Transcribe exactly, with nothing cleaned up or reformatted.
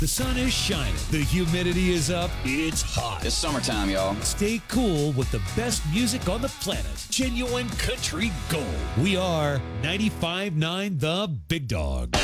The sun is shining. The humidity is up. It's hot. It's summertime, y'all. Stay cool with the best music on the planet. Genuine country gold. We are ninety-five point nine The Big Dog.